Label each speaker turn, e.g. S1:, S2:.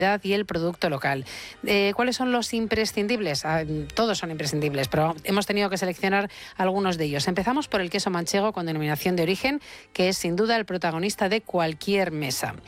S1: y el producto local. ¿Cuáles son los imprescindibles? Todos son imprescindibles, pero hemos tenido que seleccionar algunos de ellos. Empezamos por el queso manchego con denominación de origen, que es sin duda el protagonista de cualquier mesa.